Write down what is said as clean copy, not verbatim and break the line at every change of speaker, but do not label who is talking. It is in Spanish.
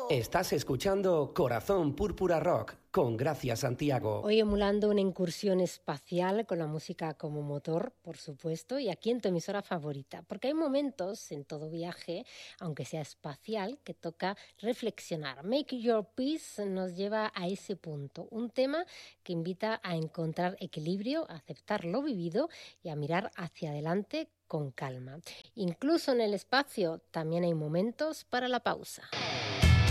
Estás escuchando Corazón Púrpura Rock con Gracia Santiago.
Hoy emulando una incursión espacial con la música como motor, por supuesto, y aquí en tu emisora favorita, porque hay momentos en todo viaje, aunque sea espacial, que toca reflexionar. Make Your Peace nos lleva a ese punto, un tema que invita a encontrar equilibrio, a aceptar lo vivido y a mirar hacia adelante con calma. Incluso en el espacio también hay momentos para la pausa.